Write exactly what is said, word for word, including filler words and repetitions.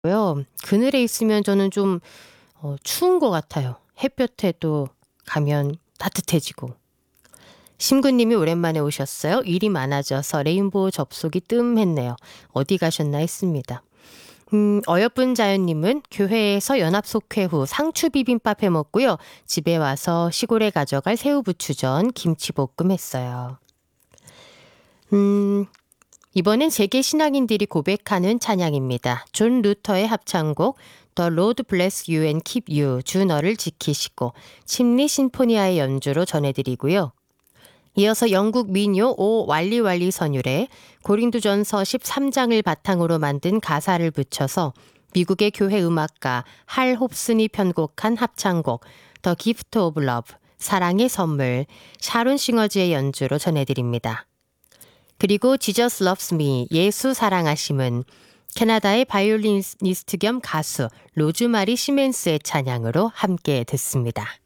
고요. 그늘에 있으면 저는 좀 어 추운 것 같아요. 햇볕에 또 가면 따뜻해지고. 심구 님이 오랜만에 오셨어요. 일이 많아져서 레인보우 접속이 뜸했네요. 어디 가셨나 했습니다. 음, 어여쁜 자연님은 교회에서 연합속회 후 상추 비빔밥 해 먹고요. 집에 와서 시골에 가져갈 새우부추전, 김치볶음 했어요. 음, 이번엔 세계 신앙인들이 고백하는 찬양입니다. 존 루터의 합창곡 The Lord Bless You and Keep You, 주 너를 지키시고, 침리 신포니아의 연주로 전해드리고요. 이어서 영국 민요 오 왈리왈리 선율에 고린도전서 십삼 장을 바탕으로 만든 가사를 붙여서 미국의 교회 음악가 할 홉슨이 편곡한 합창곡 The Gift of Love, 사랑의 선물, 샤론 싱어즈의 연주로 전해드립니다. 그리고 Jesus Loves Me, 예수 사랑하심은 캐나다의 바이올리니스트 겸 가수 로즈마리 시멘스의 찬양으로 함께 듣습니다.